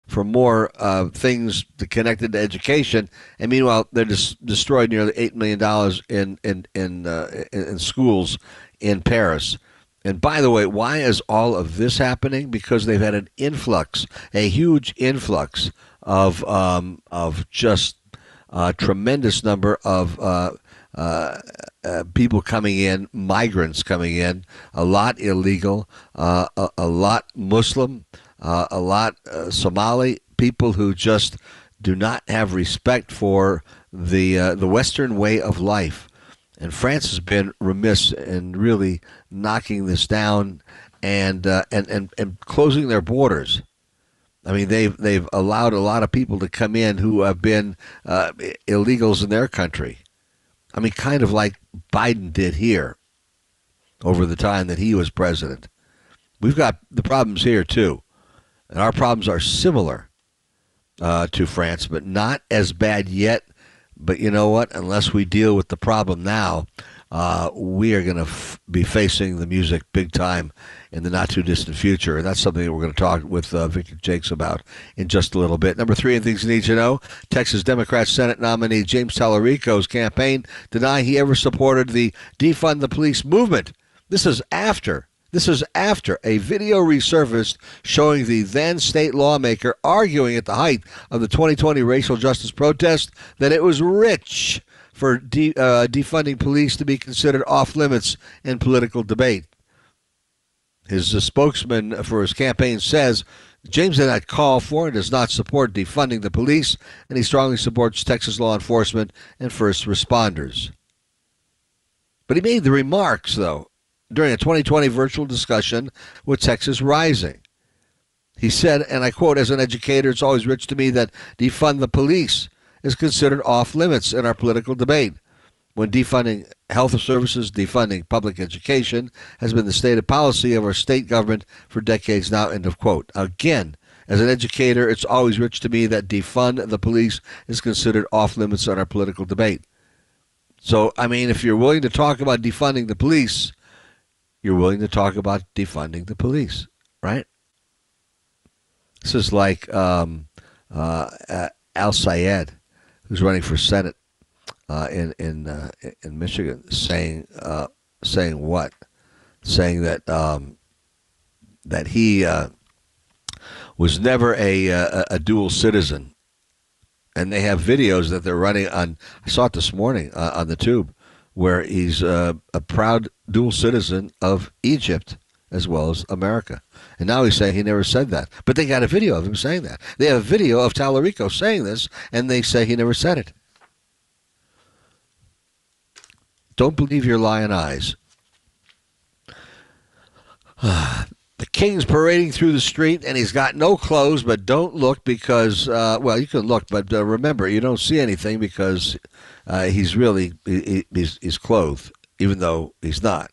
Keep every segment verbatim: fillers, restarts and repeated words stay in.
for more uh, things connected to education, and meanwhile they're dis- destroyed nearly eight million dollars in in in, uh, in in schools in Paris. And by the way, why is all of this happening? Because they've had an influx, a huge influx of um, of just a tremendous number of uh, uh, uh, people coming in, migrants coming in, a lot illegal, uh, a, a lot Muslim, uh, a lot uh, Somali, people who just do not have respect for the uh, the Western way of life. And France has been remiss in really knocking this down and uh, and, and and closing their borders. I mean, they've they've allowed a lot of people to come in who have been uh, illegals in their country. I mean, kind of like Biden did here over the time that he was president. We've got the problems here too, and our problems are similar uh, to France, but not as bad yet. But you know what? Unless we deal with the problem now, uh, we are going to f- be facing the music big time in the not-too-distant future. And that's something that we're going to talk with uh, Victor Jakes about in just a little bit. Number three in things you need to know, Texas Democrat Senate nominee James Tallarico's campaign denied he ever supported the defund the police movement. This is after. This is after a video resurfaced showing the then state lawmaker arguing at the height of the twenty twenty racial justice protest that it was rich for de- uh, defunding police to be considered off limits in political debate. His uh, spokesman for his campaign says James did not call for and does not support defunding the police, and he strongly supports Texas law enforcement and first responders. But he made the remarks, though, during a twenty twenty virtual discussion with Texas Rising. He said, and I quote, "As an educator, it's always rich to me that defund the police is considered off limits in our political debate. When defunding health services, defunding public education has been the stated policy of our state government for decades now," end of quote. Again, as an educator, it's always rich to me that defund the police is considered off limits in our political debate. So, I mean, if you're willing to talk about defunding the police, you're willing to talk about defunding the police, right? This is like um, uh, uh, Al Sayed, who's running for Senate uh, in in uh, in Michigan, saying uh, saying what? Saying that um, that he uh, was never a, a a dual citizen, and they have videos that they're running on. I saw it this morning uh, on the tube, where he's uh, a proud dual citizen of Egypt as well as America. And now he's saying he never said that. But they got a video of him saying that. They have a video of Tallarico saying this, and they say he never said it. Don't believe your lying eyes. The king's parading through the street, and he's got no clothes, but don't look because, uh, well, you can look, but uh, remember, you don't see anything because uh, he's really, he, he's, he's clothed, even though he's not.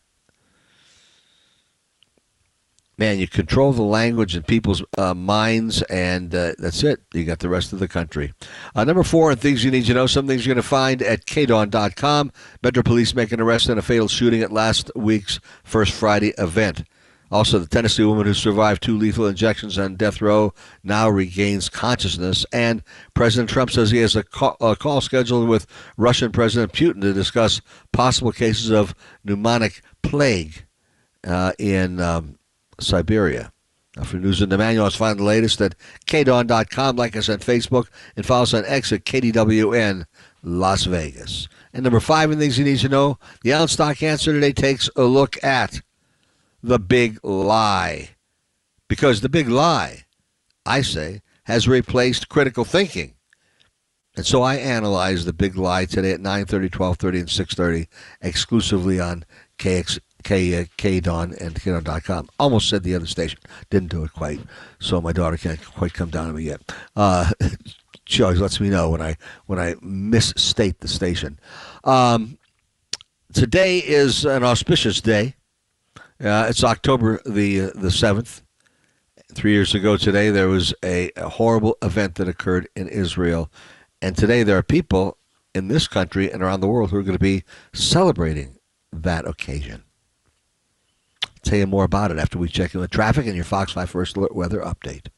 Man, you control the language in people's uh, minds, and uh, that's it. You got the rest of the country. Uh, number four, and things you need to know, some things you're going to find at K D O N dot com. Metro Police make an arrest in a fatal shooting at last week's First Friday event. Also, the Tennessee woman who survived two lethal injections on death row now regains consciousness. And President Trump says he has a call, a call scheduled with Russian President Putin to discuss possible cases of pneumonic plague uh, in um, Siberia. Now, for news and the manual, let's find the latest at K D O N dot com. Like us on Facebook and follow us on X at K D W N Las Vegas. And number five in things you need to know, the Allen Stock Answer today takes a look at the big lie. Because the big lie, I say, has replaced critical thinking. And so I analyze the big lie today at nine thirty, twelve thirty, and six thirty, exclusively on K X, K, uh, K D O N and K D O N dot com. Almost said the other station. Didn't do it quite. So my daughter can't quite come down to me yet. Uh, she always lets me know when I when I misstate the station. Um, today is an auspicious day. Uh, it's October the uh, the seventh. Three years ago today, there was a, a horrible event that occurred in Israel. And today there are people in this country and around the world who are going to be celebrating that occasion. I'll tell you more about it after we check in with traffic and your Fox five First Alert weather update.